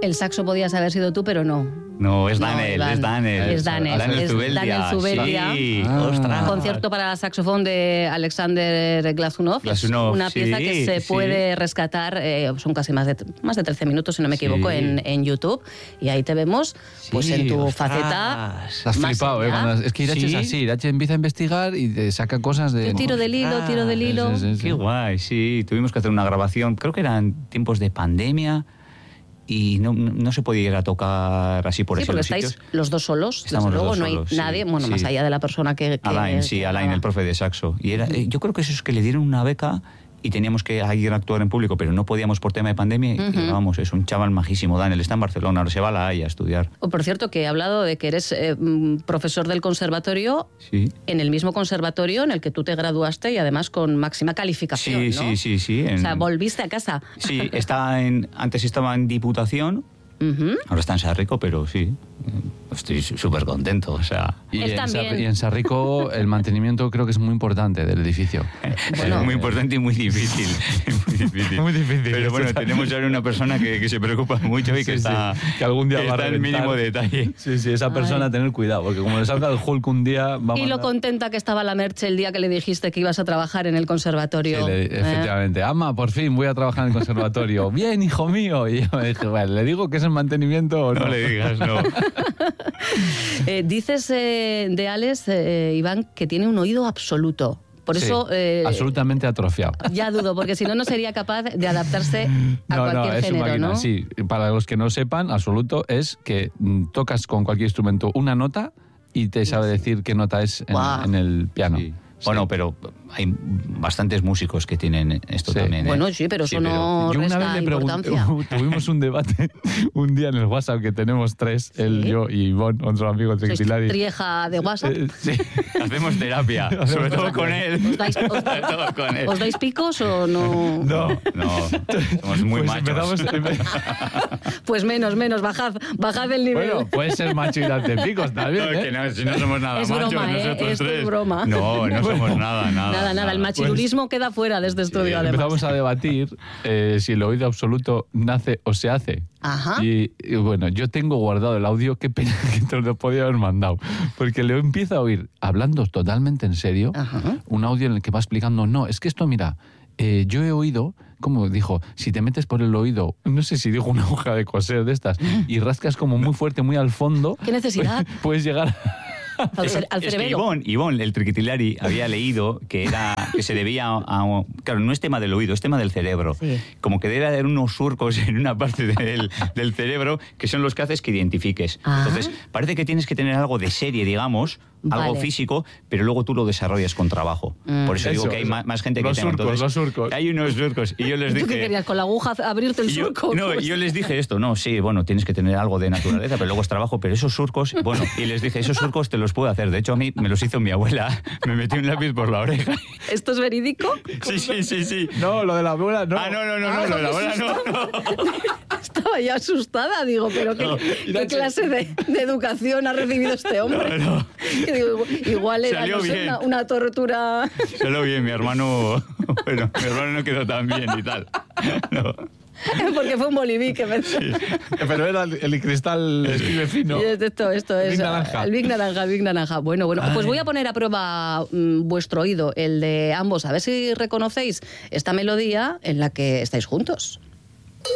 El saxo podías haber sido tú, pero no. No, es Daniel, Iván. es Daniel. Es Daniel Zubeldia. Sí, Un concierto para saxofón de Alexander Glazunov. Una pieza que se puede rescatar, son casi más de 13 minutos, si no me equivoco, en YouTube. Y ahí te vemos pues en tu faceta. Has flipado, es que Irache es así. Irache empieza a investigar y te saca cosas de... Yo tiro del hilo. Sí. Qué guay, sí. Tuvimos que hacer una grabación, creo que eran tiempos de pandemia. Y no se podía ir a tocar así por esos sitios. Sí, porque estáis los dos solos. Estamos luego los dos no hay solos, nadie, sí. más allá de la persona que Alain, el profe de saxo. Y yo creo que eso es que le dieron una beca y teníamos que ir a actuar en público, pero no podíamos por tema de pandemia. Y vamos, es un chaval majísimo, Daniel, está en Barcelona, ahora se va a La Haya a estudiar. Por cierto, que he hablado de que eres profesor del conservatorio, en el mismo conservatorio en el que tú te graduaste y además con máxima calificación, ¿no? Sí. O sea, volviste a casa. Sí, antes estaba en Diputación. Ahora está en Sarrico, pero sí, estoy súper contento. O sea. Y en Sarrico el mantenimiento creo que es muy importante del edificio. Bueno, es muy importante y muy difícil. Muy difícil. Pero bueno, tenemos ahora una persona que se preocupa mucho y que está que algún día va a reventar. El mínimo detalle. Sí, esa persona tener cuidado, porque como le salga el Hulk un día... Y lo contenta que estaba la Merche el día que le dijiste que ibas a trabajar en el conservatorio. Sí, efectivamente. Ama, por fin voy a trabajar en el conservatorio. Bien, hijo mío. Y yo me dije, bueno, ¿le digo que es el mantenimiento o no? No le digas, no. Dices de Alex, Iván, que tiene un oído absoluto. Por eso... absolutamente atrofiado. Ya dudo, porque si no, no sería capaz de adaptarse a cualquier género, máquina, ¿no? Sí, para los que no sepan, absoluto es que tocas con cualquier instrumento una nota y te sabe decir qué nota es en el piano. Sí. Bueno, pero hay bastantes músicos que tienen esto también. Bueno, sí, pero eso no resta importancia. Yo una vez le pregunté, tuvimos un debate un día en el WhatsApp que tenemos tres, él, yo y Ivonne, otro amigo de Trictilari. ¿Trieja de WhatsApp? Sí, hacemos terapia, sobre todo con él. ¿Os dais picos o no? No, somos muy machos. Pues menos, bajad el nivel. Bueno, puede ser macho y darte picos también, ¿eh? Que no, si no somos nada es machos broma, nosotros tres. Es broma. No somos nada. El machirulismo queda fuera de este estudio, además. Empezamos a debatir si el oído absoluto nace o se hace. Ajá. Y bueno, yo tengo guardado el audio, qué pena que te lo podía haber mandado, porque le empiezo a oír, hablando totalmente en serio, un audio en el que va explicando, no, es que esto, mira, yo he oído, como dijo, si te metes por el oído, no sé si dijo una hoja de coser de estas, y rascas como muy fuerte, muy al fondo. ¿Qué necesidad? Puedes llegar al cerebelo. Es que Ivonne, el Triquitilari, había leído que se debía a... Claro, no es tema del oído, es tema del cerebro. Sí. Como que debe haber unos surcos en una parte del cerebro que son los que haces que identifiques. Entonces, parece que tienes que tener algo de serie, digamos, algo físico, pero luego tú lo desarrollas con trabajo. Por eso digo que hay más gente que tiene. Los surcos. Hay unos surcos. Y yo les dije... ¿Tú qué querías? ¿Con la aguja abrirte el surco? No, yo les dije esto. No, sí, bueno, tienes que tener algo de naturaleza, pero luego es trabajo. Pero esos surcos, bueno, y les dije, esos surcos te los puedo hacer. De hecho, a mí me los hizo mi abuela. Me metió un lápiz por la oreja. ¿Esto es verídico? Sí. No, lo de la abuela no. No, lo de la abuela no. Estaba ya asustada, digo, pero ¿qué clase de educación ha recibido este hombre? No. Que digo, igual era una tortura. Salió bien, mi hermano. Bueno, mi hermano no quedó tan bien y tal. No. Porque fue un boliví que me... Sí. Pero era el cristal escribe fino. Esto es. El Big Naranja. Bueno, pues voy a poner a prueba vuestro oído, el de ambos, a ver si reconocéis esta melodía en la que estáis juntos.